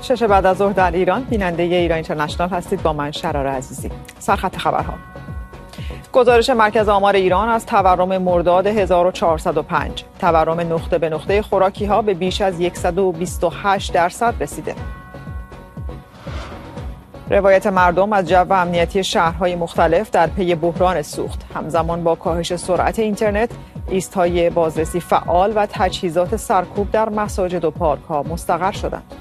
6 بعد از ظهر در ایران بیننده ایران اینترنشنال هستید با من شرار عزیزی. سرخط خبرها. گزارش مرکز آمار ایران از تورم مرداد 1405. تورم نقطه به نقطه خوراکی ها به بیش از 128% رسیده. روایت مردم از جو امنیتی شهرهای مختلف در پی بحران سوخت. همزمان با کاهش سرعت اینترنت، ایست‌های بازرسی فعال و تجهیزات سرکوب در مساجد و پارک‌ها مستقر شدند.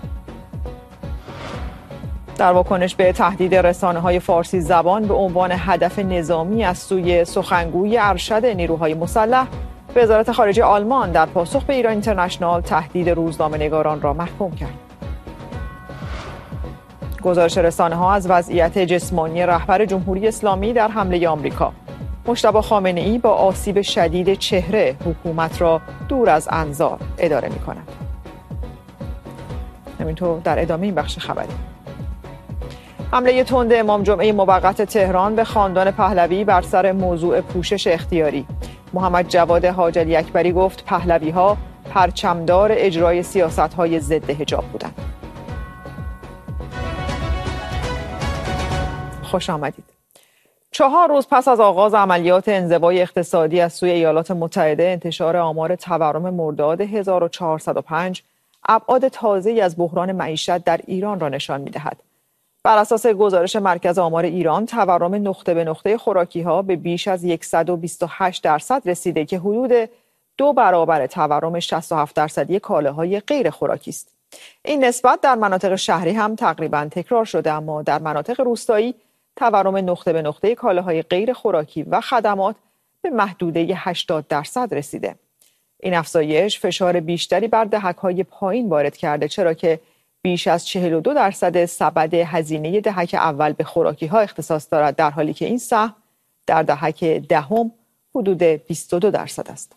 در واکنش به تهدید رسانه‌های فارسی زبان به عنوان هدف نظامی از سوی سخنگوی ارشد نیروهای مسلح، وزارت خارجه آلمان در پاسخ به ایران اینترنشنال تهدید روزنامه‌نگاران را محکوم کرد. گزارش رسانه‌ها از وضعیت جسمانی رهبر جمهوری اسلامی در حمله آمریکا. مجتبی خامنه‌ای با آسیب شدید چهره حکومت را دور از انظار اداره می‌کند. همینطور در ادامه این بخش خبری. حمله تند امام جمعه موقت تهران به خاندان پهلوی بر سر موضوع پوشش اختیاری. محمد جواد حاجی اکبری گفت پهلوی‌ها پرچمدار اجرای سیاست‌های ضد حجاب بودند. خوش آمدید. 4 روز پس از آغاز عملیات انزوای اقتصادی از سوی ایالات متحده، انتشار آمار تورم مرداد 1405 ابعاد تازه‌ای از بحران معیشت در ایران را نشان می‌دهد. بر اساس گزارش مرکز آمار ایران، تورم نقطه به نقطه خوراکی‌ها به بیش از 128% رسیده که حدود 2 برابر تورم 67% کالاهای غیر خوراکی است. این نسبت در مناطق شهری هم تقریباً تکرار شده، اما در مناطق روستایی تورم نقطه به نقطه کالاهای غیر خوراکی و خدمات به محدوده 80% رسیده. این افزایش فشار بیشتری بر دهک‌های پایین وارد کرده، چرا که بیش از 42% سبد هزینه دهک اول به خوراکی‌ها اختصاص دارد، در حالی که این سهم در دهک دهم حدود 22% است.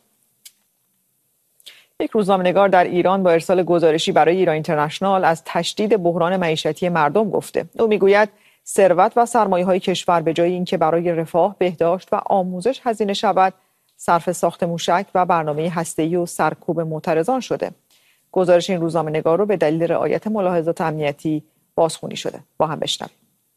یک روزنامه‌نگار در ایران با ارسال گزارشی برای ایران اینترنشنال از تشدید بحران معیشتی مردم گفته. او میگوید ثروت و سرمایه‌های کشور به جای اینکه برای رفاه، بهداشت و آموزش هزینه شود، صرف ساخت موشک و برنامه هسته‌ای و سرکوب معترضان شده. گزارش این روزنامه‌نگار رو به دلیل رعایت ملاحظات امنیتی بازخوانی شده. با هم بشنویم.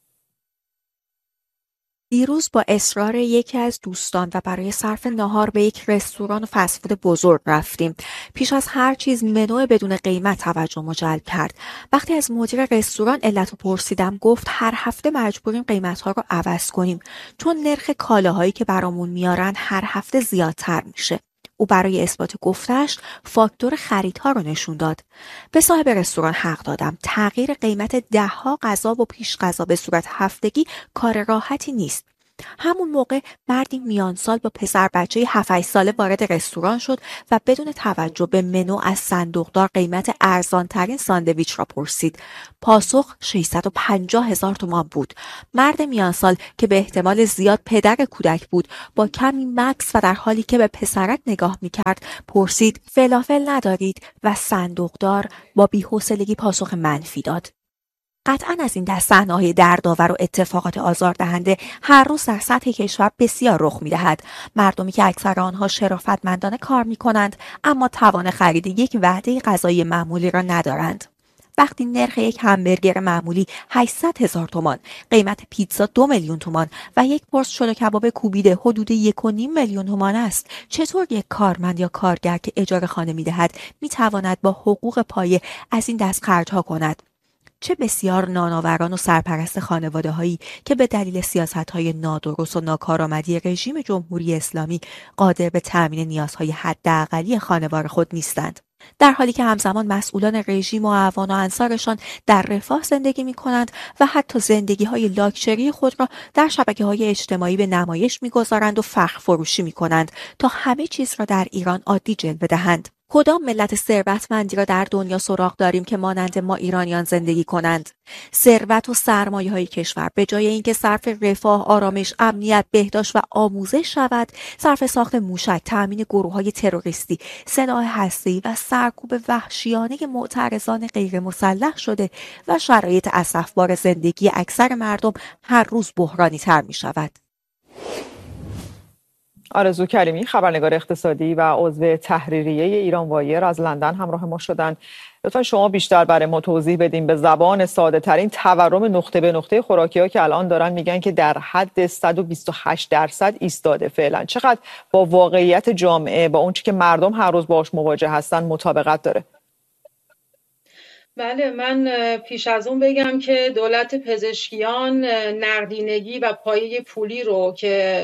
دیروز با اصرار یکی از دوستان و برای صرف ناهار به یک رستوران فست فود بزرگ رفتیم. پیش از هر چیز منو بدون قیمت توجه جلب کرد. وقتی از مدیر رستوران علت رو پرسیدم، گفت هر هفته مجبوریم قیمت‌ها رو عوض کنیم چون نرخ کالاهایی که برامون میارن هر هفته زیادتر میشه. او برای اثبات گفتش فاکتور خریدها رو نشون داد. به صاحب رستوران حق دادم. تغییر قیمت 10 غذا و پیش غذا به صورت هفتگی کار راحتی نیست. همون موقع مردی میان سال با پسر بچه 7-8 ساله وارد رستوران شد و بدون توجه به منو از صندوقدار قیمت ارزانترین ساندویچ را پرسید. پاسخ 650,000 تومان بود. مرد میان سال که به احتمال زیاد پدر کودک بود، با کمی مکث و در حالی که به پسرک نگاه میکرد پرسید فلافل ندارید و صندوقدار با بی‌حوصلگی پاسخ منفی داد. قطعاً از این دست صحنه‌های دردآور و اتفاقات آزاردهنده هر روز در سطح کشور بسیار رخ می‌دهد. مردمی که اکثر آنها شرافتمندانه کار می‌کنند اما توان خرید یک وعده غذایی معمولی را ندارند. وقتی نرخ یک همبرگر معمولی 800,000 تومان، قیمت پیتزا 2 میلیون تومان و یک پرس شل کباب کوبیده حدود 1.5 میلیون تومان است، چطور یک کارمند یا کارگر که اجاره خانه می‌دهد می‌تواند با حقوق پایه از این دست خرج‌ها کند؟ چه بسیار نانآوران و سرپرست خانواده‌هایی که به دلیل سیاست‌های نادرست و ناکارآمدی رژیم جمهوری اسلامی قادر به تأمین نیازهای حداقلی خانوار خود نیستند، در حالی که همزمان مسئولان رژیم و اعوان و انصارشان در رفاه زندگی می‌کنند و حتی زندگی‌های لاکچری خود را در شبکه‌های اجتماعی به نمایش می‌گذارند و فخر فروشی می‌کنند تا همه چیز را در ایران عادی جلوه دهند. کدام ملت ثروتمندی را در دنیا سراغ داریم که مانند ما ایرانیان زندگی کنند؟ ثروت و سرمایه‌های کشور به جای اینکه صرف رفاه، آرامش، امنیت، بهداشت و آموزش شود، صرف ساخت موشک، تأمین گروه‌های تروریستی، سلاح هسته‌ای و سرکوب وحشیانه معترضان غیر مسلح شده و شرایط اسفبار زندگی اکثر مردم هر روز بحرانی تر می شود. آرزو کریمی، خبرنگار اقتصادی و عضو تحریریه ایران وایر از لندن همراه ما شدند. لطفا شما بیشتر برای ما توضیح بدین به زبان ساده ترین تورم نقطه به نقطه خوراکی‌ها که الان دارن میگن که در حد 128% ایستاده. فعلا چقدر با واقعیت جامعه، با اون چیزی که مردم هر روز باهاش مواجه هستن مطابقت داره؟ بله، من پیش از اون بگم که دولت پزشکیان نقدینگی و پایه پولی رو که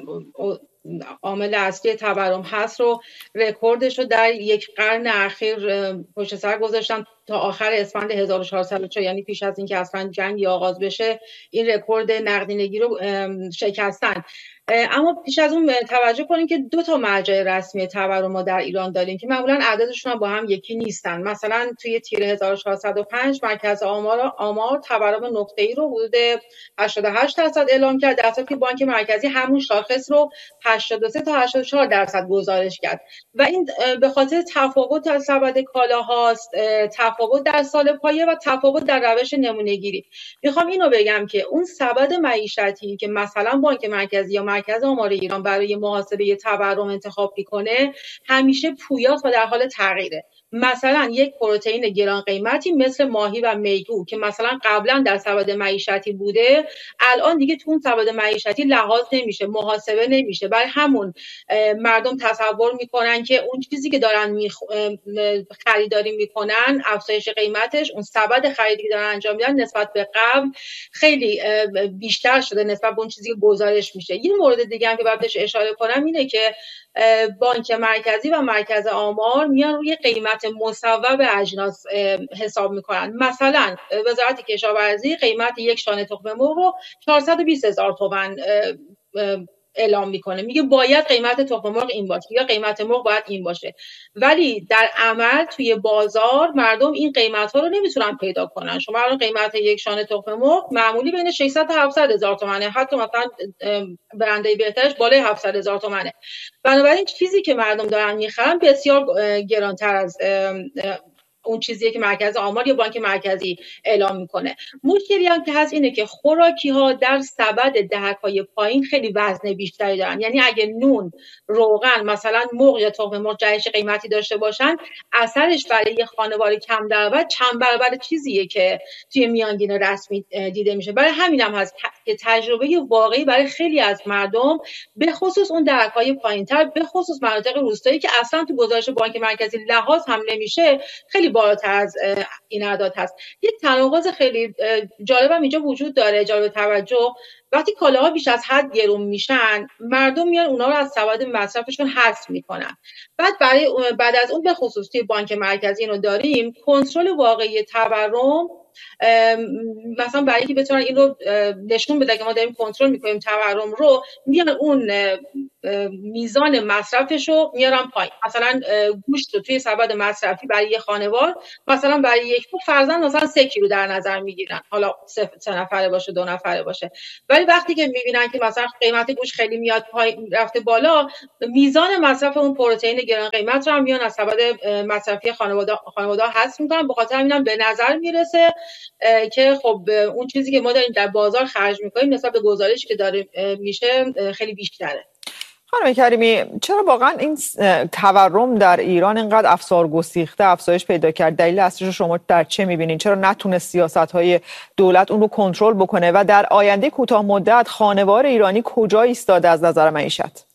عامل اصلی تورم هست رو رکوردش رو در یک قرن اخیر پشت سر گذاشتن تا آخر اسفند 1404، یعنی پیش از اینکه اصلا جنگ آغاز بشه این رکورد نقدینگی رو شکستن. اما پیش از اون توجه کنیم که 2 مرجع رسمی تورم ما در ایران داریم که معمولا عددشون هم با هم یکی نیستن. مثلا توی تیر 1405 مرکز آمار تورم نقطه‌ای رو حدود 88% اعلام کرد، در حالی که بانک مرکزی همون شاخص رو 83 تا 84% گزارش کرد و این به خاطر تفاوت در سبد کالاهاست، تفاوت در سال پایه و تفاوت در روش نمونه‌گیری. میخوام اینو بگم که اون سبد معیشتی که مثلا بانک مرکزی یا مرکز آمار ایران برای محاسبه تورم انتخاب میکنه همیشه پویاست و در حال تغییره. مثلا یک پروتئین گران قیمتی مثل ماهی و میگو که مثلا قبلا در سبد معیشتی بوده، الان دیگه تو اون سبد معیشتی لحاظ نمیشه، محاسبه نمیشه. برای همون مردم تصور میکنن که اون چیزی که دارن خریداری میکنن، افزایش قیمتش، اون سبد خریدی که دارن انجام میدن نسبت به قبل خیلی بیشتر شده نسبت به اون چیزی که گزارش میشه. یه مورد دیگه هم که باید بهش اشاره کنم اینه که بانک مرکزی و مرکز آمار میان روی قیمت مصوب اجناس حساب میکنن. مثلا وزارت کشاورزی قیمت یک شانه تخم مرغ رو 420,000 تومان اعلام میکنه، میگه باید قیمت تخم مرغ این باشه یا قیمت مرغ باید این باشه، ولی در عمل توی بازار مردم این قیمت ها رو نمیتونن پیدا کنن. شما الان قیمت یک شانه تخم مرغ معمولی بین 600 تا 700,000 تومانه، حتی مثلا برنده بهترش بالای 700,000 تومانه. بنابراین چیزی که مردم دارن میخرن بسیار گرانتر از اون چیزیه که مرکز آمار یا بانک مرکزی اعلام میکنه. مشکلی هم که هست اینه که خوراکی ها در سبد دهک‌های پایین خیلی وزن بیشتری دارن. یعنی اگه نون، روغن، مثلا مرغ یا تخم مرغ جهش قیمتی داشته باشن، اثرش برای یه خانواده کم درآمد چند برابر چیزیه که توی میانگین رسمی دیده میشه. برای همین هم هست که تجربه واقعی برای خیلی از مردم، به خصوص اون دهک‌های پایین‌تر، به خصوص مناطق روستایی که اصلا تو گزارش بانک مرکزی لحاظ هم نمیشه، خیلی بالاتر از این اعداد هست. یک تناقض خیلی جالبم اینجا وجود داره، جالب توجه. وقتی کالاها بیش از حد گرون میشن، مردم میان اونا رو از سبد مصرفشون حذف میکنن. بعد از اون به خصوص توی بانک مرکزی اینو داریم، کنترل واقعی تورم، مثلا برای اینکه بتونن این رو نشون بده که ما داریم کنترل میکنیم تورم رو، میان اون میزان مصرفش رو میارن پایین. مثلا گوشت رو توی سبد مصرفی برای یه خانوار، مثلا برای یک فرزند مثلا 3 کیلو در نظر میگیرن، حالا 3 نفره باشه 2 نفره باشه. ولی وقتی که میبینن که مثلا قیمت گوشت خیلی میاد پایین، رفته بالا، میزان مصرف اون پروتئین گران قیمت رو هم میان از سبد مصرفی خانواده حذف میکنن. به خاطر همینم به نظر میرسه که خب اون چیزی که ما داریم در بازار خرج میکنیم نسبت به گزارشی که داره میشه خیلی بیشتره. خانم کریمی، چرا واقعا این تورم در ایران اینقدر افسار گسیخته افزایش پیدا کرد؟ دلیل اصلیش رو شما در چه میبینین؟ چرا نتونه سیاست‌های دولت اون رو کنترل بکنه و در آینده کوتاه مدت خانوار ایرانی کجا ایستاده از نظر معیشت؟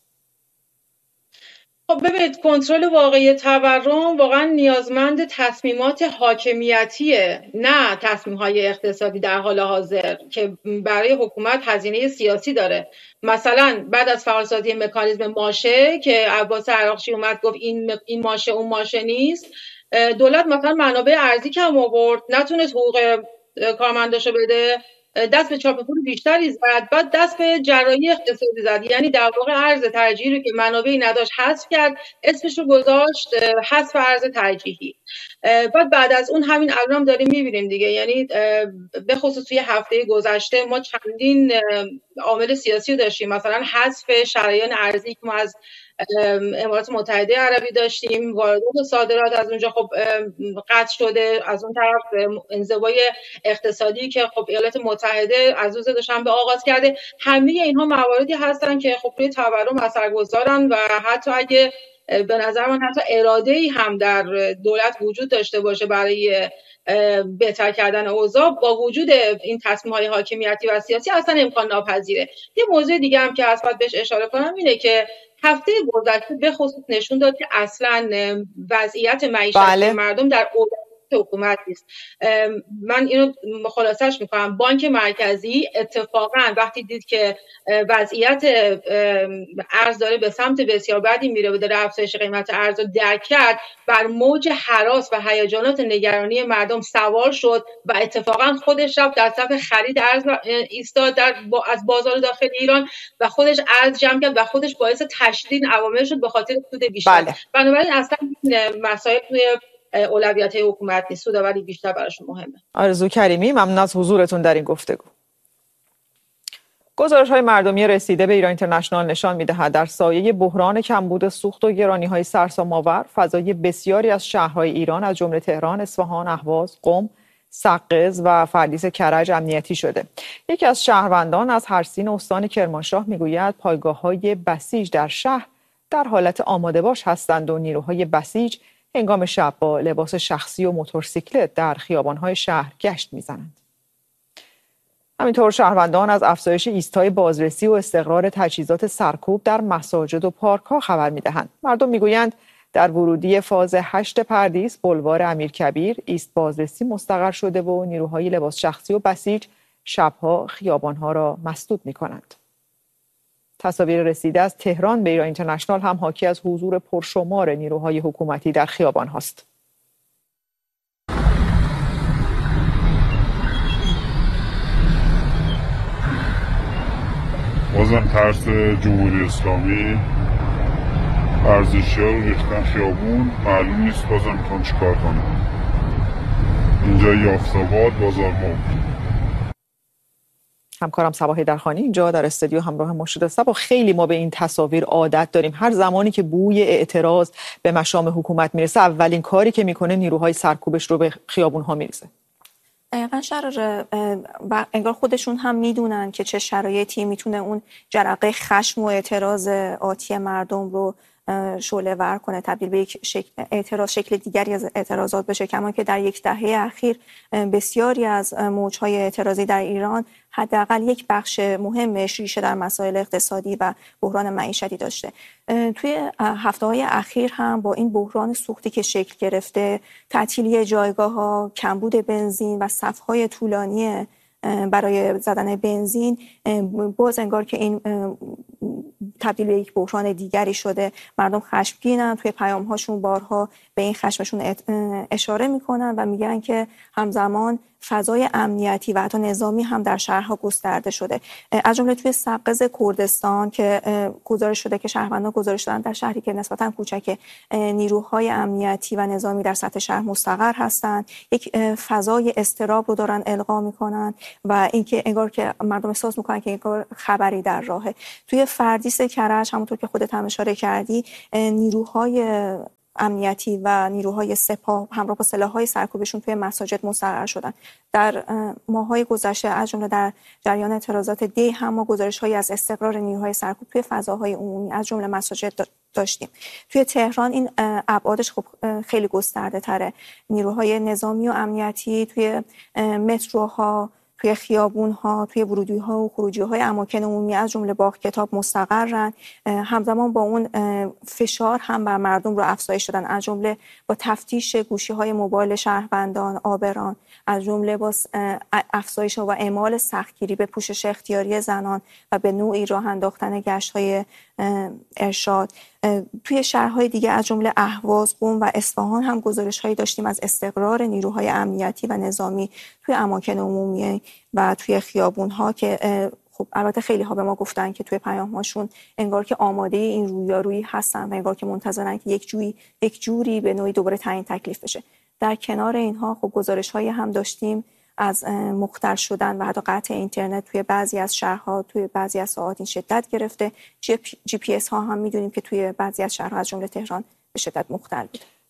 خب ببینید، کنترل واقعی تورم واقعا نیازمند تصمیمات حاکمیتیه، نه تصمیم‌های اقتصادی در حال حاضر که برای حکومت هزینه سیاسی داره. مثلا بعد از فعالسازی مکانیزم ماشه که عباس عراقچی اومد گفت این ماشه اون ماشه نیست، دولت مثلا منابع ارزی کم آورد، نتونست حقوق کارمنداشو بده، دست به چاپ پول بیشتری زد، بعد دست به جراحی اقتصادی زد. یعنی در واقع ارز ترجیحی رو که منابعی نداشت حذف کرد، اسمش رو گذاشت حذف ارز ترجیحی. بعد از اون همین الان داریم میبینیم دیگه. یعنی به خصوص توی هفته گذشته ما چندین عامل سیاسی داشتیم، مثلا حذف شریان ارزی که ما از امارات متحده عربی داشتیم، واردات و صادرات از اونجا خب قطع شده، از اون طرف انزوای اقتصادی که خب ایالات متحده از روز دوشنبه آغاز کرده. همه اینها مواردی هستن که خب روی تورم اثرگذارن و حتی اگه به نظر من حتی اراده‌ای هم در دولت وجود داشته باشه برای بهتر کردن اوضاع، با وجود این تصمیم‌های حاکمیتی و سیاسی اصلا امکان ناپذیره. یه موضوع دیگه هم که باید بهش اشاره کنم اینه که هفته گذشته به خصوص نشون داد که اصلا وضعیت معیشتی مردم در اولویت حکومت نیست. من اینو خلاصش میکنم. بانک مرکزی اتفاقا وقتی دید که وضعیت ارز داره به سمت بسیار بدی میره و داره افزایش قیمت ارز رو درک کرد، بر موج هراس و هیجانات نگرانی مردم سوار شد و اتفاقا خودش رفت در صف خرید ارز ایستاد از بازار داخل ایران و خودش ارز جمع کرد و خودش باعث تشدید عوامل شد به خاطر سود بیشتر. بنابراین اصلا مسائل توی اولویت حکومت نیست، سودآوری بیشتر براشون مهمه. آرزو کریمی، ممنون از حضورتون در این گفتگو. گزارش‌های مردمی رسیده به ایران اینترنشنال نشان می‌دهد در سایه بحران کمبود سوخت و گرانی‌های سرسام‌آور، فضای بسیاری از شهرهای ایران از جمله تهران، اصفهان، اهواز، قم، سقز و فردیس کرج امنیتی شده. یکی از شهروندان از هرسین استان کرمانشاه می‌گوید پایگاه‌های بسیج در شهر در حالت آماده باش هستند و نیروهای بسیج هنگام شب با لباس شخصی و موتورسیکلت در خیابان‌های شهر گشت می‌زنند. همینطور شهروندان از افزایش ایستای بازرسی و استقرار تجهیزات سرکوب در مساجد و پارک‌ها خبر می‌دهند. مردم می‌گویند در ورودی فاز 8 پردیس، بلوار امیرکبیر، ایست بازرسی مستقر شده و نیروهای لباس شخصی و بسیج شب‌ها خیابان‌ها را مسدود می‌کنند. تصاویر رسیده از تهران به ایران اینترنشنال هم حاکی از حضور پرشمار نیروهای حکومتی در خیابان‌هاست. بازم ترس جمهوری اسلامی، ورزشی‌ها رو ریختن خیابون، معلوم نیست بازم میخوان چیکار کنن. اینجا یافت‌آباد، بازار مو. همکارم صبا حیدرخانی اینجا در استودیو همراه ما شده. صبا، خیلی ما به این تصاویر عادت داریم. هر زمانی که بوی اعتراض به مشام حکومت میرسه، اولین کاری که میکنه نیروهای سرکوبش رو به خیابون‌ها میریزه. دقیقاً شراره، و انگار خودشون هم میدونن که چه شرایطی میتونه اون جرقه خشم و اعتراض آتی مردم رو شعله ور کنه، تبدیل به یک شکل دیگری از اعتراضات بشه. کما که در یک دهه اخیر بسیاری از موجهای اعتراضی در ایران حداقل یک بخش مهمش ریشه در مسائل اقتصادی و بحران معیشتی داشته. توی هفته‌های اخیر هم با این بحران سوختی که شکل گرفته، تعطیلی جایگاه‌ها، کمبود بنزین و صف‌های طولانی برای زدن بنزین، باز انگار که این تبدیل به یک بحران دیگری شده. مردم خشمگینن، توی پیام‌هاشون بارها به این خشمشون اشاره میکنن و میگن که همزمان فضای امنیتی و حتی نظامی هم در شهرها گسترده شده. از جمله توی سقز کردستان که گزارش شده که شهروندان گزارش دادن در شهری که نسبتاً کوچکه نیروهای امنیتی و نظامی در سطح شهر مستقر هستند، یک فضای اضطراب رو دارن القا میکنن و اینکه انگار که مردم احساس میکنن که انگار خبری در راهه. توی فردیس کرج همونطور که خودت هم اشاره کردی، نیروهای امنیتی و نیروهای سپاه همراه با سلاح‌های سرکوبشون توی مساجد مستقر شدن. در ماه‌های گذشته از جمله در جریان اعتراضات دی هم ما گزارش‌هایی از استقرار نیروهای سرکوب توی فضاهای عمومی از جمله مساجد داشتیم. توی تهران این ابعادش خب خیلی گسترده تره. نیروهای نظامی و امنیتی توی متروها، توی خیابون‌ها، توی ورودی‌ها و خروجی‌های اماکن عمومی از جمله باغ کتاب مستقرن. همزمان با اون فشار هم بر مردم رو افزایش دادن، از جمله با تفتیش گوشی‌های موبایل شهروندان، آبران، از جمله با افزایش و اعمال سختگیری به پوشش اختیاری زنان و به نوعی راه انداختن گشت‌های ارشاد. توی شهرهای دیگه از جمله اهواز، قم و اصفهان هم گزارش‌هایی داشتیم از استقرار نیروهای امنیتی و نظامی توی اماکن عمومی و توی خیابون‌ها که خب البته خیلی ها به ما گفتن که توی پیام‌هاشون انگار که آماده این رویارویی هستن و انگار که منتظرن که یک جوری به نوعی دوباره تعیین تکلیف بشه. در کنار اینها خب گزارش‌هایی هم داشتیم از مختل شدن و حتی قطع اینترنت توی بعضی از شهرها توی بعضی از ساعات این شدت گرفته. GPS ها هم میدونیم که توی بعضی از شهرها از جمله تهران به شدت مختل بود.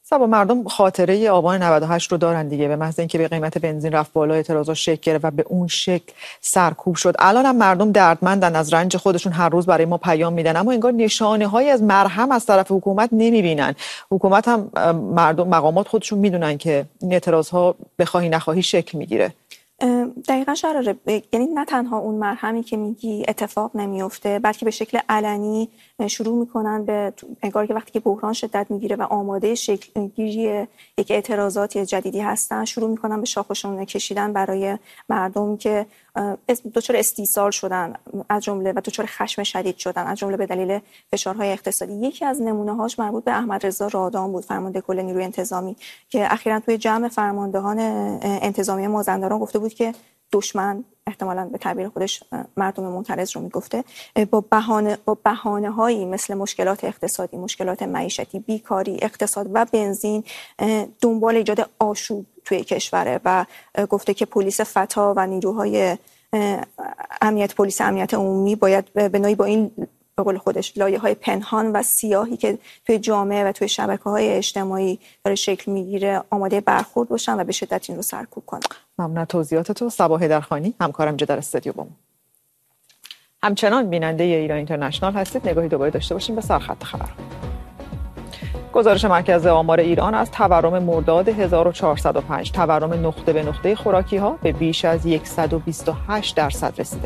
صبا مردم خاطره آبان 98 رو دارن دیگه. به محض اینکه به قیمت بنزین رفت بالا، اعتراضات شکل گرفت و به اون شکل سرکوب شد. الان هم مردم دردمندن، از رنج خودشون هر روز برای ما پیام میدن، اما انگار نشانه‌هایی از مرهم از طرف حکومت نمیبینن. حکومت هم مردم مقامات خودشون میدونن که این اعتراضها به خواهی نخواهی شکل میگیره. دقیقا شراره، یعنی نه تنها اون مرهمی که میگی اتفاق نمیفته، بلکه به شکل علنی شروع میکنن به انگار که وقتی که بحران شدت میگیره و آماده شکل گیری یک اعتراضات جدیدی هستن، شروع میکنن به شاخ و شونه کشیدن برای مردم که دچار استیصال شدن از جمله و دچار خشم شدید شدن از جمله به دلیل فشارهای اقتصادی. یکی از نمونه‌هاش مربوط به احمد رضا رادان بود، فرمانده کل نیروی انتظامی، که اخیراً توی جمع فرماندهان انتظامی مازندران گفته بود که دشمن، احتمالاً به تعبیر خودش مردم معترض رو میگفته، با بهانه‌هایی مثل مشکلات اقتصادی، مشکلات معیشتی، بیکاری، اقتصاد و بنزین دنبال ایجاد آشوب توی کشوره و گفته که پلیس فتا و نیروهای پلیس امنیت عمومی باید به نوعی با این به قول خودش لایه‌های پنهان و سیاهی که توی جامعه و توی شبکه‌های اجتماعی داره شکل میگیره آماده برخورد باشن و به شدت این رو سرکوب کنن. ممنون از توضیحاتتون صبا حیدرخانی، همکارم اینجا در استودیو با ما. همچنان بیننده ایران اینترنشنال هستید. نگاهی دوباره داشته باشیم به سرخط خبر. گزارش مرکز آمار ایران از تورم مرداد 1405 تورم نقطه به نقطه خوراکی‌ها به بیش از 128% رسیده.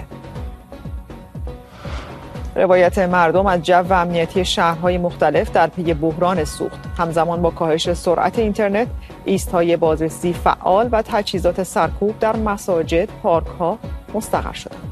روایت مردم از جو امنیتی شهرهای مختلف در پی بحران سوخت همزمان با کاهش سرعت اینترنت، ایست‌های بازرسی فعال و تجهیزات سرکوب در مساجد، پارک‌ها مستقر شدند.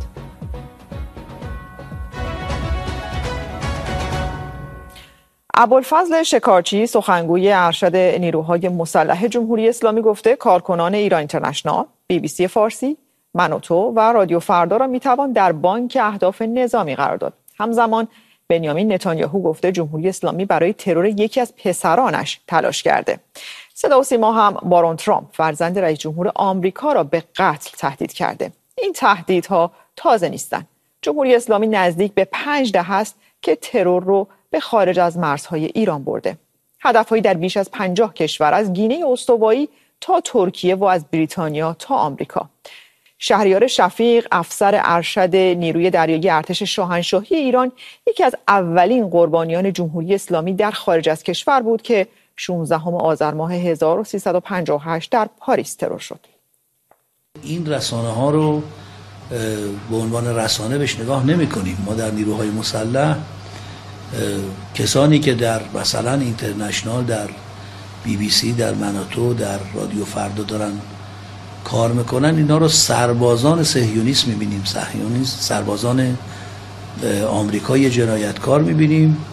ابوالفضل شکارچی، سخنگوی ارشد نیروهای مسلح جمهوری اسلامی، گفته کارکنان ایران اینترنشنال، BBC فارسی، من و تو و رادیو فردا را میتوان در بانک اهداف نظامی قرار داد. همزمان بنیامین نتانیاهو گفته جمهوری اسلامی برای ترور یکی از پسرانش تلاش کرده. صدا و سیما هم بارون ترامپ، فرزند رئیس جمهور آمریکا، را به قتل تهدید کرده. این تهدیدها تازه نیستند. جمهوری اسلامی نزدیک به 5 دهه است که ترور رو به خارج از مرزهای ایران برده. هدفهایی در بیش از 50 کشور، از گینه استوایی تا ترکیه و از بریتانیا تا آمریکا. شهریار شفیق، افسر ارشد نیروی دریایی ارتش شاهنشاهی ایران، یکی از اولین قربانیان جمهوری اسلامی در خارج از کشور بود که 16 آذر ماه 1358 در پاریس ترور شد. این رسانه ها رو به عنوان رسانه بهش نگاه نمی کنیم. ما در نیروهای مسلح کسانی که در مثلا اینترنشنال، در BBC، در مناتو، در رادیو فردا دارن کار میکنن، اینا رو سربازان صهیونیست میبینیم، سربازان آمریکایی جنایتکار میبینیم.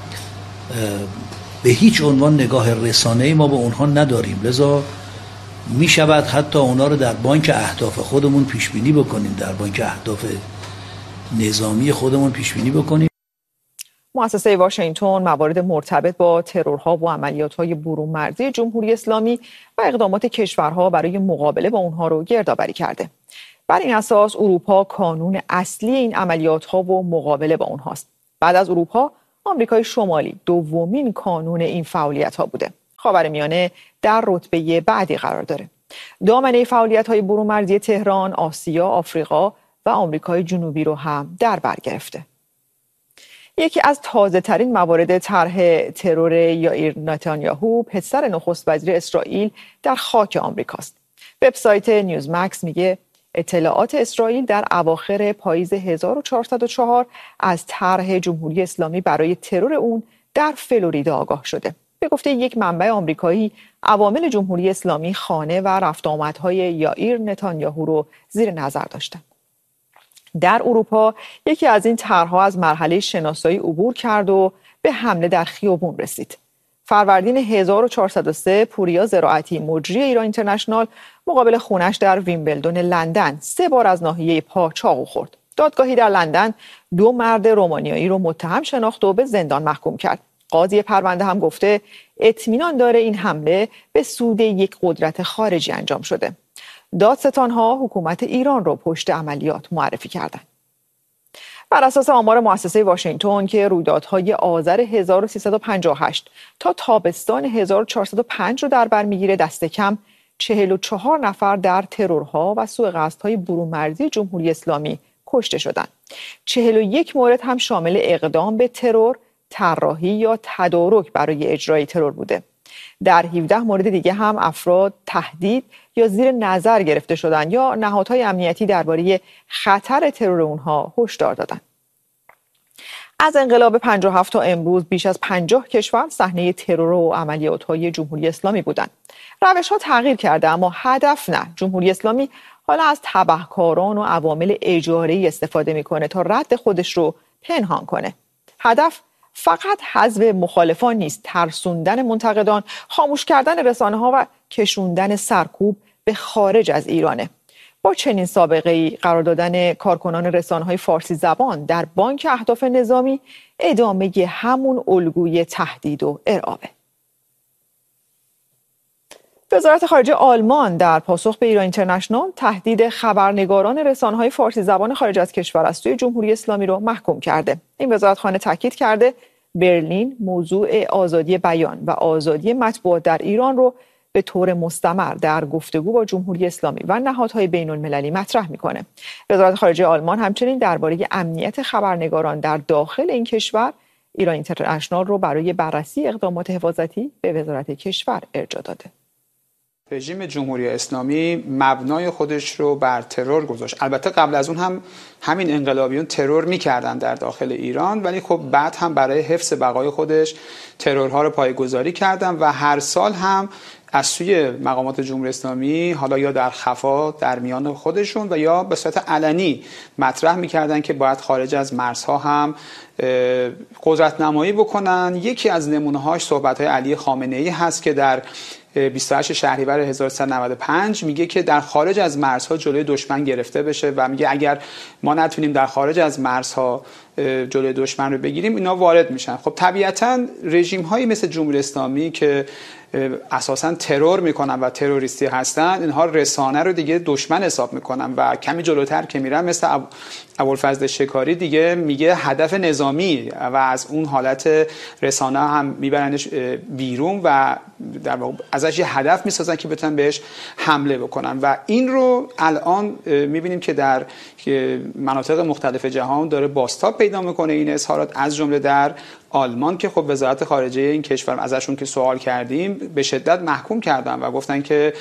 به هیچ عنوان نگاه رسانه‌ای ما به اونها نداریم، لذا میشود حتی اونا رو در بانک اهداف خودمون پیش بینی بکنیم، در بانک اهداف نظامی خودمون پیش بینی بکنیم. مؤسسه واشنگتن موارد مرتبط با ترورها و عملیات‌های برون مرزی جمهوری اسلامی و اقدامات کشورها برای مقابله با اونها رو گردآوری کرده. بر این اساس اروپا کانون اصلی این عملیات‌ها و مقابله با اونهاست. بعد از اروپا، آمریکای شمالی دومین کانون این فعالیت‌ها بوده. خاورمیانه در رتبه بعدی قرار داره. دامنه فعالیت‌های برون مرزی تهران، آسیا، آفریقا و آمریکای جنوبی رو هم در بر گرفته. یکی از تازه‌ترین موارد طرح ترور یائیر نتانیاهو، پسر نخست وزیر اسرائیل، در خاک آمریکاست. وبسایت نیوزمکس میگه اطلاعات اسرائیل در اواخر پاییز 1404 از طرح جمهوری اسلامی برای ترور اون در فلوریدا آگاه شده. به گفته یک منبع آمریکایی، عوامل جمهوری اسلامی خانه و رفت آمدهای یائیر نتانیاهو رو زیر نظر داشتند. در اروپا یکی از این طرح‌ها از مرحله شناسایی عبور کرد و به حمله در خیابون رسید. فروردین 1403 پوریا زراعتی، مجری ایران اینترنشنال، مقابل خونش در ویمبلدون لندن 3 بار از ناحیه پا چاقو خورد. دادگاهی در لندن 2 مرد رومانیایی رو متهم شناخت و به زندان محکوم کرد. قاضی پرونده هم گفته اطمینان داره این حمله به سود یک قدرت خارجی انجام شده. دادستان‌ها حکومت ایران رو پشت عملیات معرفی کردند. بر اساس آمار مؤسسه واشنگتن که رویدادهای آذر 1358 تا تابستان 1405 رو در بر میگیره، دست کم 44 نفر در ترورها و سوء قصدهای برون مرزی جمهوری اسلامی کشته شدند. 41 مورد هم شامل اقدام به ترور، طراحی یا تدارک برای اجرای ترور بوده. در 17 مورد دیگه هم افراد تهدید یا زیر نظر گرفته شدند یا نهادهای امنیتی درباره خطر ترور اونها هشدار دادند. از انقلاب 57 تا امروز بیش از 50 کشور صحنه ترور و عملیات‌های جمهوری اسلامی بودند. روش‌ها تغییر کرده اما هدف نه. جمهوری اسلامی حالا از تبهکاران و عوامل اجاره‌ای استفاده می‌کنه تا رد خودش رو پنهان کنه. هدف فقط حذف مخالفان نیست، ترسوندن منتقدان، خاموش کردن رسانه‌ها و کشوندن سرکوب به خارج از ایرانه. با چنین سابقه‌ای قرار دادن کارکنان رسانه‌های فارسی زبان در بانک اهداف نظامی ادامه همون الگوی تهدید و ارعابه. وزارت خارجه آلمان در پاسخ به ایران اینترنشنال تهدید خبرنگاران رسانه‌های فارسی زبان خارج از کشور از سوی جمهوری اسلامی رو محکوم کرده. این وزارتخانه تاکید کرده برلین موضوع آزادی بیان و آزادی مطبوعات در ایران رو به طور مستمر در گفتگو با جمهوری اسلامی و نهادهای بین‌المللی مطرح میکنه. وزارت خارجه آلمان همچنین درباره امنیت خبرنگاران در داخل این کشور ایران اینترنشنال رو برای بررسی اقدامات حفاظتی به وزارت کشور ارجاع داده. رژیم جمهوری اسلامی مبنای خودش رو بر ترور گذاشت. البته قبل از اون هم همین انقلابیون ترور میکردن در داخل ایران، ولی خب بعد هم برای حفظ بقای خودش ترورها رو پایه‌گذاری کردن و هر سال هم از سوی مقامات جمهوری اسلامی حالا یا در خفا در میان خودشون و یا به صورت علنی مطرح میکردن که باید خارج از مرزها هم قدرت نمایی بکنن. یکی از نمونه‌هاش صحبت‌های علی خامنه‌ای هست که در 28 شهریور 1395 میگه که در خارج از مرزها جلوی دشمن گرفته بشه و میگه اگر ما نتونیم در خارج از مرزها جلوی دشمن رو بگیریم اینا وارد میشن. خب طبیعتاً رژیم هایی مثل جمهوری اسلامی که اساساً ترور میکنن و تروریستی هستن، اینها رسانه رو دیگه دشمن حساب میکنن و کمی جلوتر که میرن مثل ابوالفضل شکاری دیگه میگه هدف نظامی و از اون حالت رسانه هم میبرنش بیرون و در واقع ازش یه هدف میسازن که بتونن بهش حمله بکنن و این رو الان میبینیم که در مناطق مختلف جهان داره بازتاب پیدا میکنه این اظهارات، از جمله در آلمان که خب وزارت خارجه این کشور ازشون که سوال کردیم به شدت محکوم کردن و گفتن که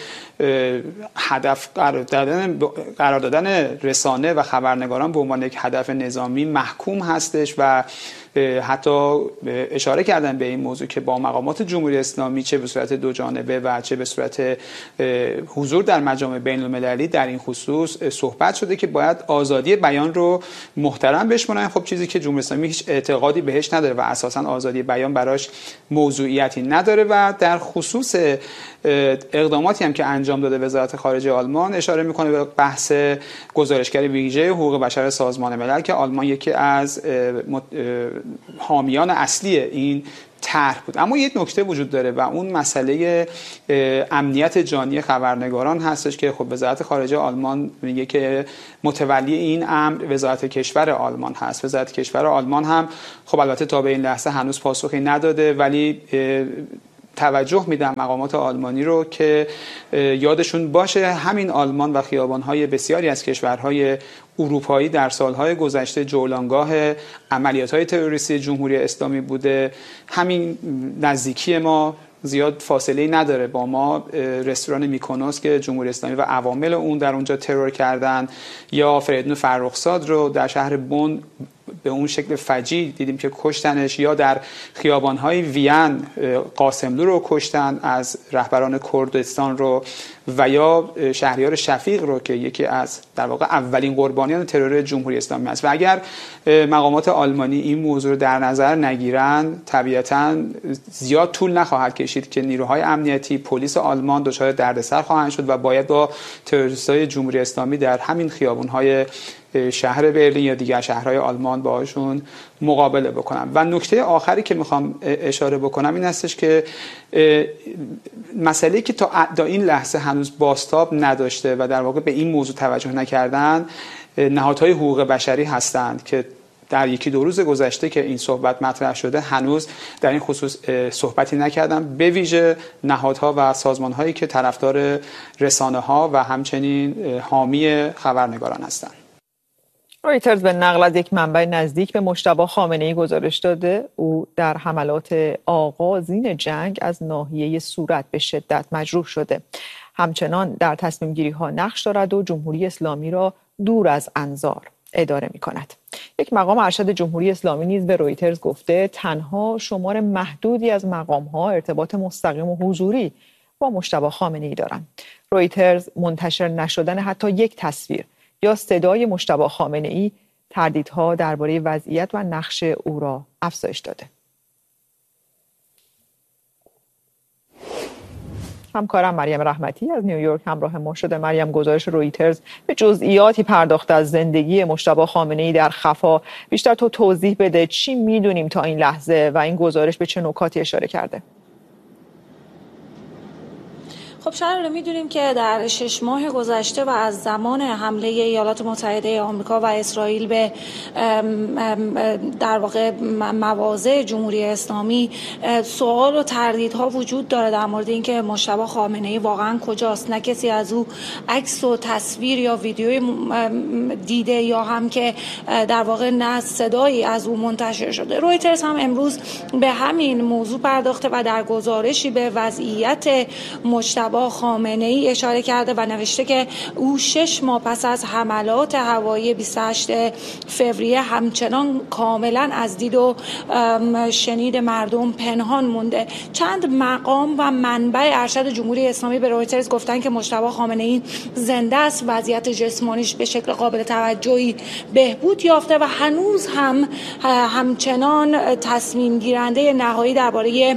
هدف قرار دادن رسانه و خبرنگاران به عنوان یک هدف نظامی محکوم هستش و حتی اشاره کردن به این موضوع که با مقامات جمهوری اسلامی چه به صورت دو جانبه و چه به صورت حضور در مجامع بین المللی در این خصوص صحبت شده که باید آزادی بیان رو محترم بشمارن. خب چیزی که جمهوری اسلامی هیچ اعتقادی بهش نداره و اساساً آزادی بیان براش موضوعیتی نداره و در خصوص اقداماتی هم که انجام داده وزارت خارجه آلمان اشاره میکنه به بحث گزارشگر ویژه حقوق بشر سازمان ملل که آلمان یکی از حامیان اصلی این طرح بود. اما یک نکته وجود داره و اون مسئله امنیت جانی خبرنگاران هستش که خب وزارت خارجه آلمان میگه که متولی این امر وزارت کشور آلمان هست. وزارت کشور آلمان هم خب البته تا به این لحظه هنوز پاسخی نداده، ولی توجه میدم مقامات آلمانی رو که یادشون باشه همین آلمان و خیابان‌های بسیاری از کشورهای اروپایی در سالهای گذشته جولانگاه عملیات‌های تروریستی جمهوری اسلامی بوده. همین نزدیکی ما زیاد فاصله نداره با ما رستوران میکونوس که جمهوری اسلامی و عوامل اون در اونجا ترور کردن، یا فریدون فرخزاد رو در شهر بن به اون شکل فجیع دیدیم که کشتنش، یا در خیابان‌های وین قاسملو رو کشتن از رهبران کردستان رو، و یا شهریار شفیق رو که یکی از در واقع اولین قربانیان ترور جمهوری اسلامی است. و اگر مقامات آلمانی این موضوع رو در نظر نگیرن طبیعتاً زیاد طول نخواهد کشید که نیروهای امنیتی پلیس آلمان دچار دردسر خواهند شد و باید با تروریست‌های جمهوری اسلامی در همین خیابان‌های شهر برلین یا دیگر شهرهای آلمان باهاشون مقابله بکنم. و نکته آخری که میخوام اشاره بکنم این هستش که مسئله که تا این لحظه هنوز بازتاب نداشته و در واقع به این موضوع توجه نکردن نهادهای حقوق بشری هستند که در یکی دو روز گذشته که این صحبت مطرح شده هنوز در این خصوص صحبتی نکردم، به ویژه نهادها و سازمان‌هایی که طرفدار رسانه‌ها و همچنین حامی خبرنگاران هستند. رویترز به نقل از یک منبع نزدیک به مجتبی خامنه‌ای گزارش داده او در حملات آغازین جنگ از ناحیه صورت به شدت مجروح شده. همچنان در تصمیم گیری ها نقش دارد و جمهوری اسلامی را دور از انظار اداره می کند. یک مقام ارشد جمهوری اسلامی نیز به رویترز گفته تنها شمار محدودی از مقام ها ارتباط مستقیم و حضوری با مجتبی خامنه‌ای دارند. رویترز منتشر نشدن حتی یک تصویر یا صدای مجتبی خامنه‌ای تردیدها درباره وضعیت و نقش او را افزایش داده. همکارم مریم رحمتی از نیویورک همراه ما شده. مریم، گزارش رویترز به جزئیاتی پرداخته از زندگی مجتبی خامنه‌ای در خفا. بیشتر تو توضیح بده چی میدونیم تا این لحظه و این گزارش به چه نکاتی اشاره کرده؟ خب شهر میدونیم که در 6 ماه گذشته و از زمان حمله ایالات متحده آمریکا و اسرائیل به در واقع مواضع جمهوری اسلامی سوال و تردیدها وجود داره در مورد اینکه مجتبی خامنه‌ای واقعا کجاست. نه کسی از او عکس و تصویر یا ویدیوی دیده یا هم که در واقع نه صدایی از او منتشر شده. رویترز هم امروز به همین موضوع پرداخته و در گزارشی به وضعیت مجتبی خامنه‌ای اشاره کرده و نوشته که او 6 ماه پس از حملات هوایی 28 فوریه همچنان کاملا از دید و شنید مردم پنهان مونده. چند مقام و منبع ارشد جمهوری اسلامی به رویترز گفتن که مجتبی خامنه‌ای زنده است، وضعیت جسمانیش به شکل قابل توجهی بهبود یافته و هنوز هم همچنان تصمیم گیرنده نهایی درباره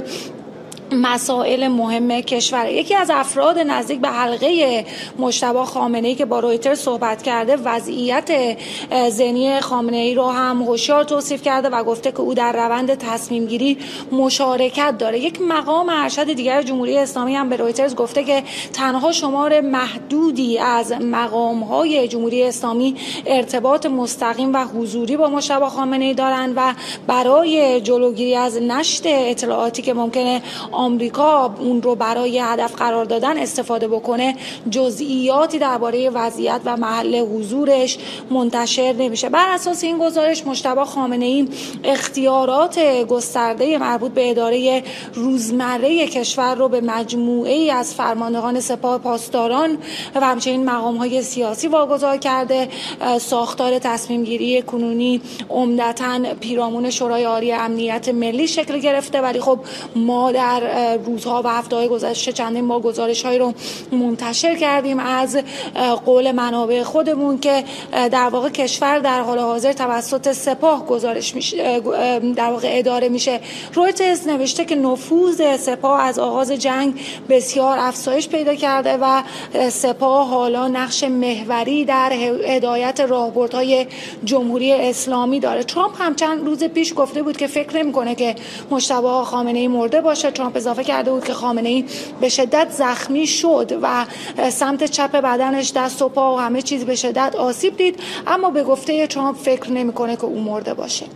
مسائل مهم کشور. یکی از افراد نزدیک به حلقه مجتبی خامنه‌ای که با رویترز صحبت کرده وضعیت ذهنی خامنه‌ای رو هم هوشیار توصیف کرده و گفته که او در روند تصمیم گیری مشارکت داره. یک مقام ارشد دیگر جمهوری اسلامی هم به رویترز گفته که تنها شمار محدودی از مقام‌های جمهوری اسلامی ارتباط مستقیم و حضوری با مجتبی خامنه‌ای دارند و برای جلوگیری از نشر اطلاعاتی که ممکنه آمریکا اون رو برای هدف قرار دادن استفاده بکنه جزئیاتی درباره وضعیت و محل حضورش منتشر نمیشه. بر اساس این گزارش مجتبی خامنه‌ای اختیارات گسترده مربوط به اداره روزمره کشور رو به مجموعه‌ای از فرماندهان سپاه پاسداران و همچنین مقام‌های سیاسی واگذار کرده. ساختار تصمیم گیری کنونی عمدتاً پیرامون شورای عالی امنیت ملی شکل گرفته، ولی خب ما در روزها و هفته‌های گذشته چندین بار گزارش‌هایی رو منتشر کردیم از قول منابع خودمون که در واقع کشور در حال حاضر توسط سپاه گزارش میشه، در واقع اداره میشه. رویترز نوشته که نفوذ سپاه از آغاز جنگ بسیار افزایش پیدا کرده و سپاه حالا نقش محوری در هدایت راهبردهای جمهوری اسلامی داره. ترامپ هم چند روز پیش گفته بود که فکر نمی‌کنه که مجتبی خامنه‌ای مرده باشه. ترامپ اضافه کرده بود که خامنه‌ای به شدت زخمی شد و سمت چپ بدنش، دست و پا و همه چیز به شدت آسیب دید، اما به گفته ترامپ فکر نمی‌کنه که او مرده باشه.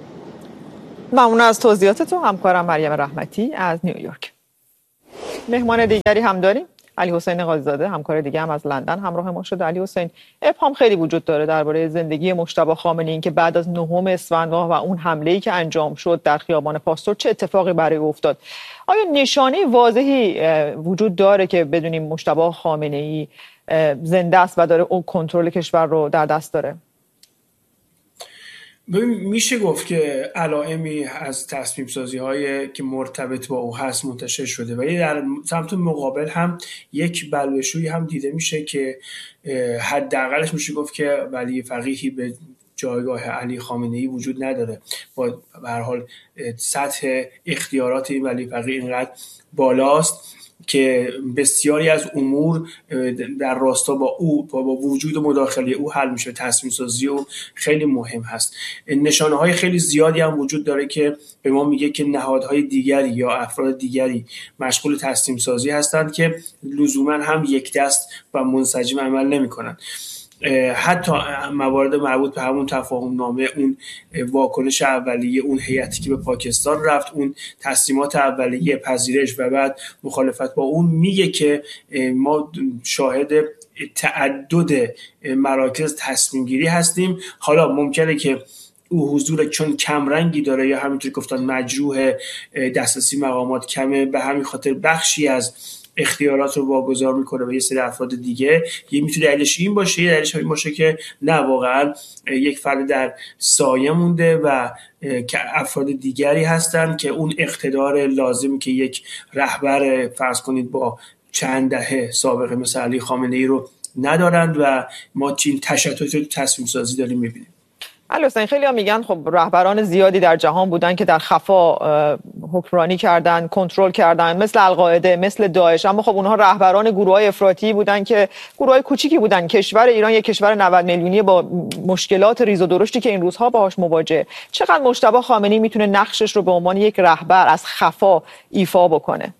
ممنون از توضیحاتتون همکارم مریم رحمتی از نیویورک. مهمان دیگری هم داریم، علی حسین قاضی‌زاده، همکار دیگه هم از لندن همراه ما شده. علی حسین، ابهام خیلی وجود داره درباره زندگی مجتبی خامنه‌ای که بعد از 9 اسفند و اون حمله‌ای که انجام شد در خیابان پاستور چه اتفاقی برای او افتاد. آیا نشانه واضحی وجود داره که بدونیم مجتبی خامنه‌ای زنده است و داره اون کنترل کشور رو در دست داره؟ میشه گفت که علائمی از تصمیم سازی هایی که مرتبط با او هست منتشر شده، ولی در سمت مقابل هم یک بلوشویی هم دیده میشه که حداقلش میشه گفت که ولی فقیهی به جایگاه علی خامنه‌ای وجود نداره. با به هر حال سطح اختیارات این ولی فقیه اینقدر بالاست که بسیاری از امور در راستا با او با وجود و مداخله او حل میشه. تصمیم سازی او خیلی مهم هست. نشانه های خیلی زیادی هم وجود داره که به ما میگه که نهادهای دیگری یا افراد دیگری مشغول تصمیم سازی هستند که لزوما هم یک دست و منسجم عمل نمیکنن. حتی موارد مربوط به همون تفاهم نامه، اون واکنش اولیه اون هیئتی که به پاکستان رفت، اون تصمیمات اولیه پذیرش و بعد مخالفت با اون، میگه که ما شاهد تعدد مراکز تصمیم گیری هستیم. حالا ممکنه که او حضور چون کمرنگی داره یا همینطور گفتن مجروح دسترسی مقامات کمه، به همین خاطر بخشی از اختیارات رو واگذار میکنه به یه سری افراد دیگه. یه میتونه دلیلش این باشه، یه دلیلش این باشه که نه واقعا یک فرد در سایه مونده و که افراد دیگری هستن که اون اقتدار لازمی که یک رهبر فرض کنید با چند دهه سابقه مثل علی خامنه‌ای رو ندارند و ما چین تشتت و تصمیم سازی داریم میبینیم. حسین، خیلی ها میگن خب رهبران زیادی در جهان بودن که در خفا حکمرانی کردن، کنترل کردن، مثل القاعده، مثل داعش، اما خب اونها رهبران گروه‌های افراطی بودن که گروه‌های کوچیکی بودن. کشور ایران یک کشور 90 میلیونی با مشکلات ریز و درشتی که این روزها باهاش مواجهه. چقدر مجتبی خامنه‌ای میتونه نقشش رو به عنوان یک رهبر از خفا ایفا بکنه؟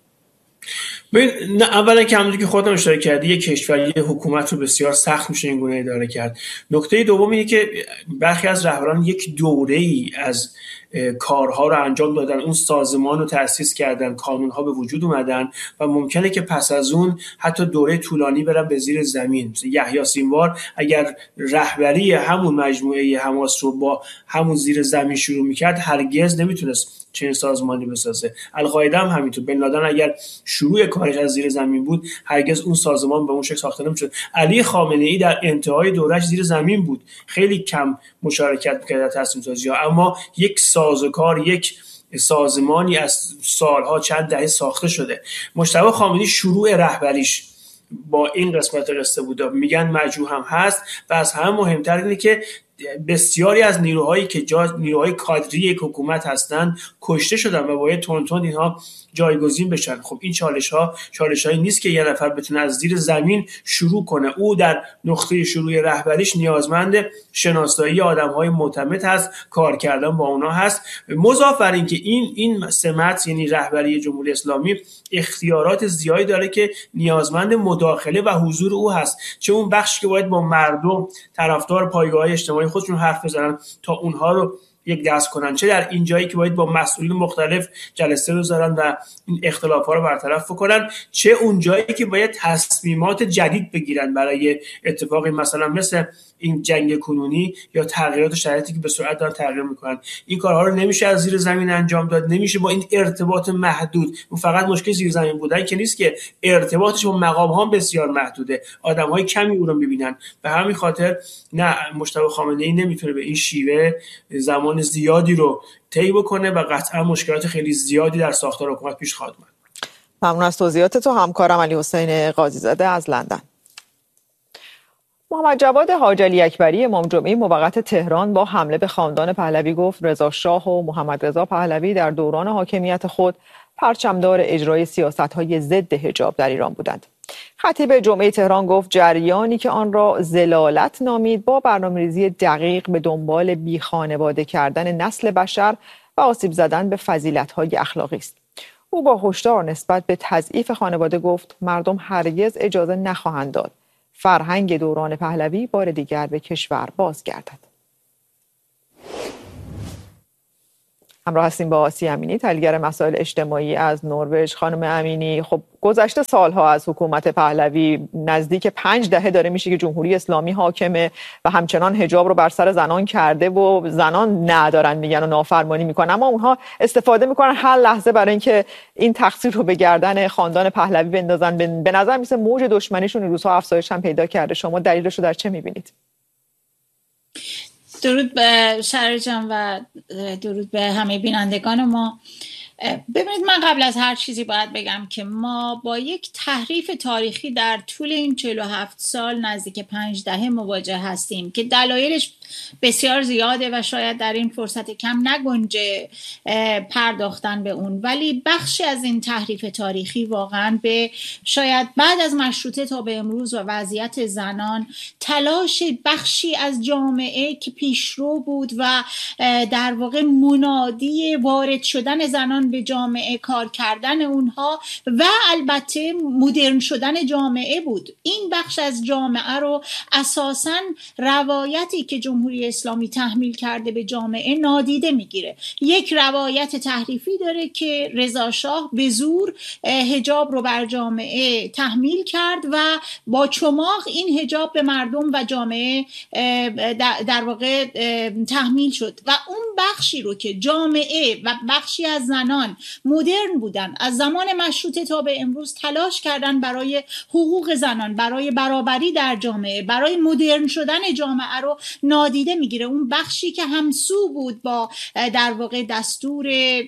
اولا که همونجوری که خودم اشاره کردی، یک کشور یک حکومت رو بسیار سخت میشه این گونه اداره کرد. نکته دوم اینه که برخی از رهبران یک دوره‌ای از کارها رو انجام دادن، اون سازمان رو تأسیس کردن، قانونها به وجود اومدن و ممکنه که پس از اون حتی دوره طولانی برن به زیر زمین. مثل یحیی سینوار اگر رهبری همون مجموعه حماس رو با همون زیر زمین شروع میکرد، هرگز نمیتونست چنین سازمانی بسازه. القاعده هم همینطور. بن لادن اگر شروع کارش از زیر زمین بود، هرگز اون سازمان به اون شکل ساخته نمیشد. علی خامنه‌ای در انتهای دورش زیر زمین بود، خیلی کم مشارکت می‌کرد در تصمیم سازی‌ها، اما یک سازوکار، یک سازمانی از سالها چند دهه ساخته شده. مجتبی خامنه‌ای شروع رهبریش با این قسمت قصه بود. میگن مجروح هم هست و از همه مهمتر اینه که بسیاری از نیروهایی که نیروهای کادری یک حکومت هستند کشته شدن و باید تون اینها جایگزین بشن. خب این چالش‌هایی نیست که یه نفر بتونه از زیر زمین شروع کنه. او در نقطه شروع رهبریش نیازمند شناسایی آدم‌های معتمد هست، کار کردن با اونها هست. مضاف بر این که این سمت یعنی رهبری جمهوری اسلامی اختیارات زیادی داره که نیازمند مداخله و حضور او هست، چه اون بخشی که باید با مردم طرفدار پایگاه‌های اجتماعی خودشون حرف بزنن تا اونها رو یک دست کنن، چه در این جایی که باید با مسئولین مختلف جلسه بذارن و این اختلاف‌ها رو برطرف بکنن، چه اون جایی که باید تصمیمات جدید بگیرن برای اتفاقی مثلا مثل این جنگ کنونی یا تغییرات شرایطی که به سرعت دارن تغییر میکنن. این کارها رو نمیشه از زیر زمین انجام داد، نمیشه با این ارتباط محدود. اون فقط مشکل زیر زمین بودن که نیست، که ارتباطش با مقام‌ها بسیار محدوده، آدم‌های کمی او رو می‌بینن. به همین خاطر نه، مجتبی خامنه‌ای نمیتونه به این شیوه زمان زیادی رو طی بکنه و قطعا مشکلات خیلی زیادی در ساختار حکومت پیش خواهد اومد. ممنون از توضیحات تو همکارم علی حسین قاضی زاده از لندن. محمد جواد حاج علی اکبری امام جمعه موقت تهران با حمله به خاندان پهلوی گفت رضا شاه و محمد رضا پهلوی در دوران حاکمیت خود پرچمدار اجرای سیاست‌های ضد حجاب در ایران بودند. خطیب جمعه تهران گفت جریانی که آن را ضلالت نامید با برنامه‌ریزی دقیق به دنبال بیخانواده کردن نسل بشر و آسیب زدن به فضیلت‌های اخلاقی است. او با هشدار نسبت به تضعیف خانواده گفت مردم هرگز اجازه نخواهند داد فرهنگ دوران پهلوی بار دیگر به کشور بازگردد. همراه هستیم با آسیه امینی، تحلیلگر مسائل اجتماعی از نروژ. خانم امینی، خب گذشته سالها از حکومت پهلوی، نزدیک 5 دهه داره میشه که جمهوری اسلامی حاکمه و همچنان حجاب رو بر سر زنان کرده و زنان ندارن میگن و نافرمانی میکنن، اما اونها استفاده میکنن هر لحظه برای اینکه این تقصیر رو به گردن خاندان پهلوی بندازن. به نظر میسه موج دشمنیشون این روزها افزایش هم پیدا کرده. شما دلیلش رو در چه میبینید؟ درود به شرر جان و درود به همه بینندگان ما. ببینید، من قبل از هر چیزی باید بگم که ما با یک تحریف تاریخی در طول این 47 سال نزدیک 5 دهه مواجه هستیم که دلایلش بسیار زیاده و شاید در این فرصت کم نگنجه پرداختن به اون، ولی بخشی از این تحریف تاریخی واقعا به شاید بعد از مشروطه تا به امروز و وضعیت زنان، تلاش بخشی از جامعه که پیشرو بود و در واقع منادی وارد شدن زنان به جامعه، کار کردن اونها و البته مدرن شدن جامعه بود. این بخش از جامعه رو اساساً روایتی که جمهوری اسلامی تحمیل کرده به جامعه نادیده میگیره. یک روایت تحریفی داره که رضا شاه به زور حجاب رو بر جامعه تحمیل کرد و با چماق این حجاب به مردم و جامعه در واقع تحمیل شد و اون بخشی رو که جامعه و بخشی از زنان مدرن بودن، از زمان مشروطه تا به امروز تلاش کردن برای حقوق زنان، برای برابری در جامعه، برای مدرن شدن جامعه رو نادیده میگیره. اون بخشی که همسو بود با در واقع دستور،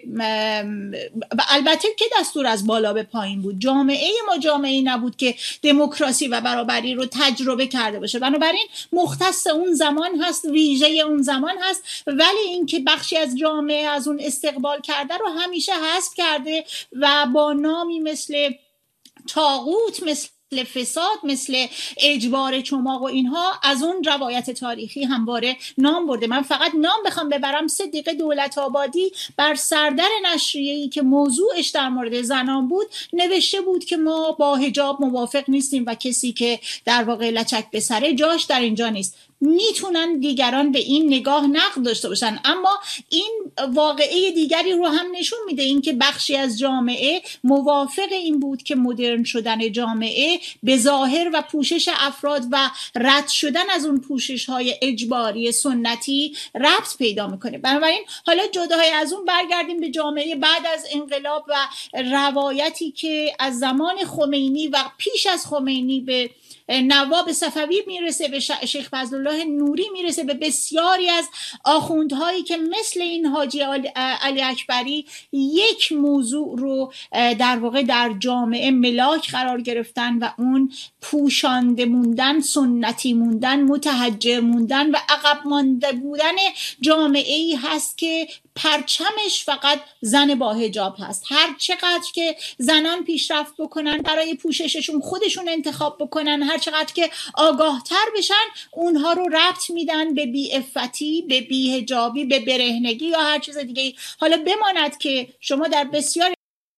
البته که دستور از بالا به پایین بود. جامعه ما جامعه نبود که دموکراسی و برابری رو تجربه کرده باشه، بنابراین مختص اون زمان هست، ویژه اون زمان هست، ولی اینکه بخشی از جامعه از اون استقبال کرده رو همیشه حذف کرده و با نامی مثل طاغوت، مثل فساد، مثل اجبار چماق و اینها از اون روایت تاریخی همواره نام برده. من فقط نام بخوام ببرم، صدیق دولت‌آبادی بر سردر نشریه‌ای که موضوعش در مورد زنان بود نوشته بود که ما با حجاب موافق نیستیم و کسی که در واقع لچک به سره جاش در اینجا نیست. میتونن دیگران به این نگاه نقد داشته باشن، اما این واقعه دیگری رو هم نشون میده، این که بخشی از جامعه موافق این بود که مدرن شدن جامعه به ظاهر و پوشش افراد و رد شدن از اون پوشش های اجباری سنتی ربط پیدا میکنه. بنابراین حالا جدای از اون برگردیم به جامعه بعد از انقلاب و روایتی که از زمان خمینی و پیش از خمینی به نواب صفوی میرسه، به شیخ فضلالله نوری میرسه، به بسیاری از آخوندهایی که مثل این حاجی علی اکبری یک موضوع رو در واقع در جامعه ملاک قرار گرفتن و اون پوشانده موندن، سنتی موندن، متحجر موندن و عقب مانده بودن جامعه ای هست که پرچمش فقط زن با حجاب هست. هر چقدر که زنان پیشرفت بکنن، برای پوشششون خودشون انتخاب بکنن، هر چقدر که آگاه تر بشن، اونها رو ربط میدن به بی‌عفتی، به بی‌حجابی، به برهنگی یا هر چیز دیگه. حالا بماند که شما در بسیاری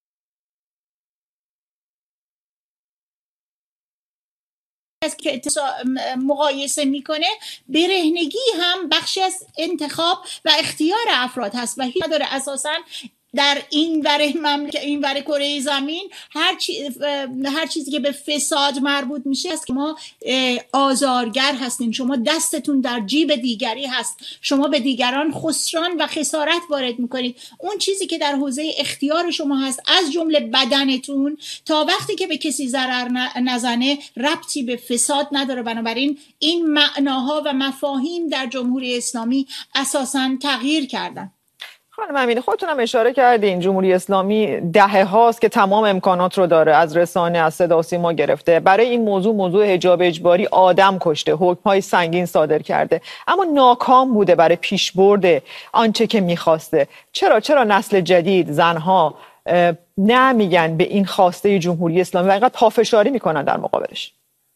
که مقایسه میکنه، برهنگی هم بخشی از انتخاب و اختیار افراد هست و هیچ نداره اساساً در این ور کره زمین هر چیزی که به فساد مربوط میشه است که ما آزارگر هستیم، شما دستتون در جیب دیگری هست، شما به دیگران خسران و خسارت وارد میکنید. اون چیزی که در حوزه اختیار شما هست از جمله بدنتون، تا وقتی که به کسی ضرر نزنه ربطی به فساد نداره. بنابراین این معناها و مفاهیم در جمهوری اسلامی اساساً تغییر کردن. خانم امینی، خودتونم اشاره کردین جمهوری اسلامی دهه هاست که تمام امکانات رو داره، از رسانه، از صدا و سیما گرفته، برای این موضوع حجاب اجباری آدم کشته، حکم‌های سنگین صادر کرده، اما ناکام بوده برای پیشبرد آنچه که می‌خواسته. چرا نسل جدید، زنها نمیگن به این خواسته جمهوری اسلامی و اینقدر پافشاری میکنن در مقابلش؟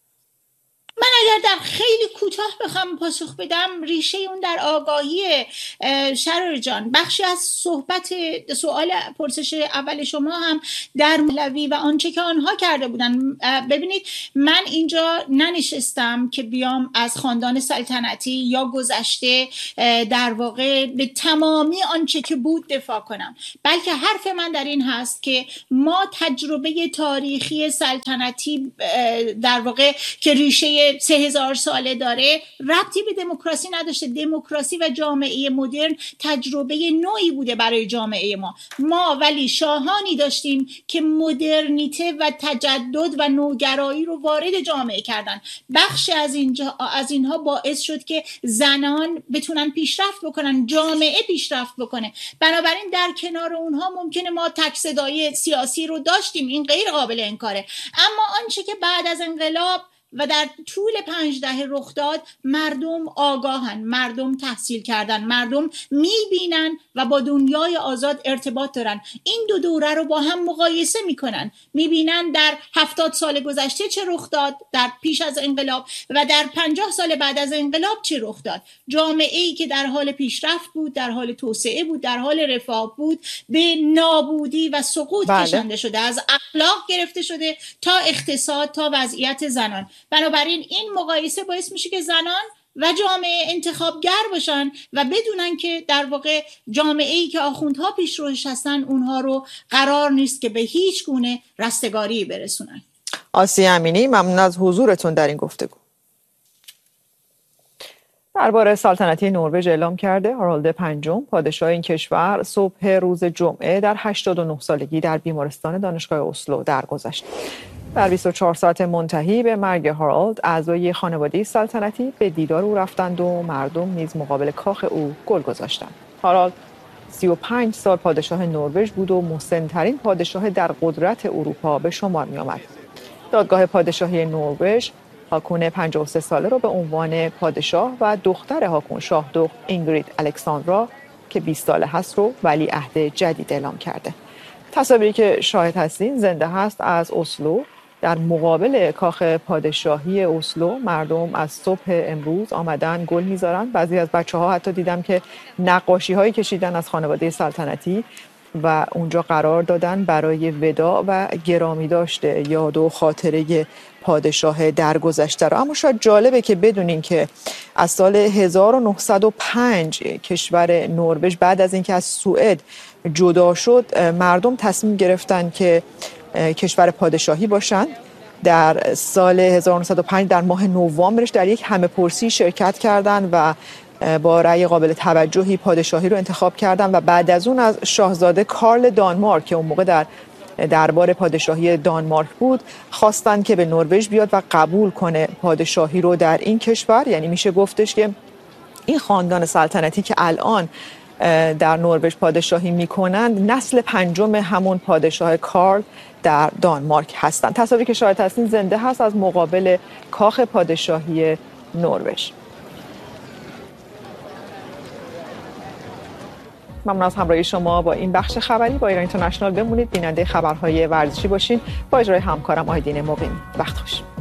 من اگر در خیلی کوتاه بخوام پاسخ بدم، ریشه اون در آگاهی شرار جان. بخشی از سوال پرسش اول شما هم در مولوی و آنچه که آنها کرده بودن. ببینید، من اینجا ننشستم که بیام از خاندان سلطنتی یا گذشته در واقع به تمامی آنچه که بود دفاع کنم، بلکه حرف من در این هست که ما تجربه تاریخی سلطنتی در واقع که ریشه 3000 ساله داره ربطی به دموکراسی نداشته. دموکراسی و جامعه مدرن تجربه نوعی بوده برای جامعه ما ولی شاهانی داشتیم که مدرنیته و تجدد و نوگرایی رو وارد جامعه کردن. بخش از اینها باعث شد که زنان بتونن پیشرفت بکنن، جامعه پیشرفت بکنه. بنابراین در کنار اونها ممکنه ما تک صدای سیاسی رو داشتیم، این غیر قابل انکاره. اما آنچه که بعد از انقلاب و در طول 5 دهه رخ داد، مردم آگاهن، مردم تحصیل کردن، مردم میبینن و با دنیای آزاد ارتباط دارن. این دو دوره رو با هم مقایسه میکنن، میبینن در 70 سال گذشته چه رخ داد در پیش از انقلاب و در 50 سال بعد از انقلاب چه رخ داد. جامعه‌ای که در حال پیشرفت بود، در حال توسعه بود، در حال رفاه بود، به نابودی و سقوط کشانده شده، از اخلاق گرفته شده تا اقتصاد تا وضعیت زنان. بنابراین این مقایسه باعث میشه که زنان و جامعه انتخابگر باشن و بدونن که در واقع جامعه‌ای که آخوندها پیشروش هستن اونها رو قرار نیست که به هیچ گونه رستگاری برسونن. آسیه امینی، ممنون از حضورتون در این گفتگو. دربار سلطنتی نروژ اعلام کرده هارالد پنجم پادشاه این کشور صبح روز جمعه در 89 سالگی در بیمارستان دانشگاه اسلو درگذشت. در 24 ساعت منتهی به مرگ هارالد، اعضای خانواده سلطنتی به دیدار او رفتند و مردم نیز مقابل کاخ او گل گذاشتند. هارالد 35 سال پادشاه نروژ بود و مسن‌ترین پادشاه در قدرت اروپا به شمار می آمد. دادگاه پادشاهی نروژ هاکون 53 ساله را به عنوان پادشاه و دختر هاکون شاهدخت اینگرید الکساندرا که 20 ساله هست رو ولیعهد جدید اعلام کرده. تصاویری که شاهد هستین زنده هست از اسلو. در مقابل کاخ پادشاهی اسلو مردم از صبح امروز آمدن گل میذارن. بعضی از بچه‌ها حتی دیدم که نقاشی‌هایی کشیدن از خانواده سلطنتی و اونجا قرار دادن برای وداع و گرامی داشته یاد و خاطره پادشاه درگذشته رو. اما شاید جالبه که بدونین که از سال 1905 کشور نروژ بعد از اینکه از سوئد جدا شد مردم تصمیم گرفتن که کشور پادشاهی باشن. در سال 1905 در ماه نوامبرش در یک همه‌پرسی شرکت کردند و با رأی قابل توجهی پادشاهی رو انتخاب کردن و بعد از اون از شاهزاده کارل دانمارک که اون موقع در دربار پادشاهی دانمارک بود خواستن که به نروژ بیاد و قبول کنه پادشاهی رو در این کشور. یعنی میشه گفتش که این خاندان سلطنتی که الان در نروژ پادشاهی میکنند نسل پنجم همون پادشاه کارل در دانمارک هستند. تصاویری که شاهد هستین زنده هست از مقابل کاخ پادشاهی نروژ. ممنون از همراهی شما با این بخش خبری با ایران اینترنشنال. بمونید بیننده خبرهای ورزشی باشین با اجرای همکارم آیدین مقیمی. وقت خوش.